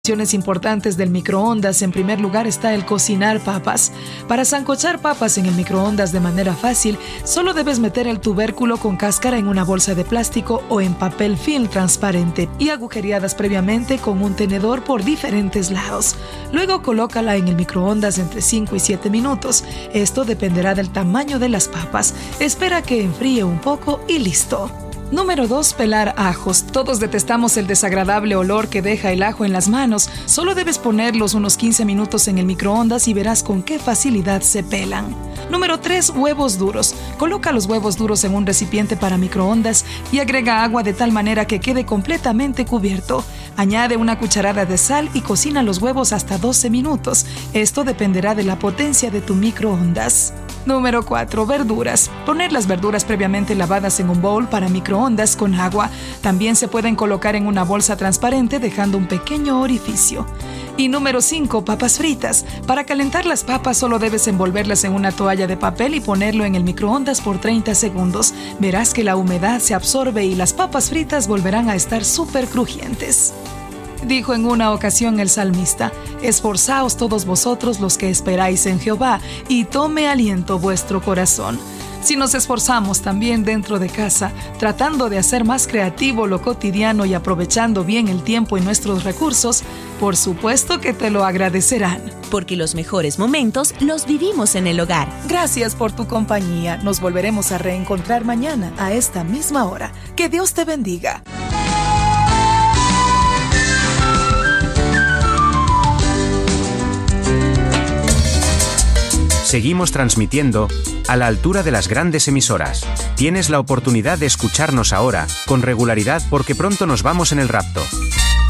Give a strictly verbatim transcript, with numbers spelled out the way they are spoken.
Importantes del microondas. En primer lugar está el cocinar papas. Para sancochar papas en el microondas de manera fácil, solo debes meter el tubérculo con cáscara en una bolsa de plástico o en papel film transparente y agujereadas previamente con un tenedor por diferentes lados. Luego colócala en el microondas entre cinco y siete minutos. Esto dependerá del tamaño de las papas. Espera que enfríe un poco y listo. Número dos. Pelar ajos. Todos detestamos el desagradable olor que deja el ajo en las manos. Solo debes ponerlos unos quince minutos en el microondas y verás con qué facilidad se pelan. Número tres. Huevos duros. Coloca los huevos duros en un recipiente para microondas y agrega agua de tal manera que quede completamente cubierto. Añade una cucharada de sal y cocina los huevos hasta doce minutos. Esto dependerá de la potencia de tu microondas. Número cuatro. Verduras. Poner las verduras previamente lavadas en un bowl para microondas con agua. También se pueden colocar en una bolsa transparente dejando un pequeño orificio. Y número cinco. Papas fritas. Para calentar las papas solo debes envolverlas en una toalla de papel y ponerlo en el microondas por treinta segundos. Verás que la humedad se absorbe y las papas fritas volverán a estar súper crujientes. Dijo en una ocasión el salmista: esforzaos todos vosotros los que esperáis en Jehová, y tome aliento vuestro corazón. Si nos esforzamos también dentro de casa, tratando de hacer más creativo lo cotidiano y aprovechando bien el tiempo y nuestros recursos, por supuesto que te lo agradecerán. Porque los mejores momentos los vivimos en el hogar. Gracias por tu compañía. Nos volveremos a reencontrar mañana a esta misma hora. Que Dios te bendiga. Seguimos transmitiendo a la altura de las grandes emisoras. Tienes la oportunidad de escucharnos ahora, con regularidad, porque pronto nos vamos en el rapto.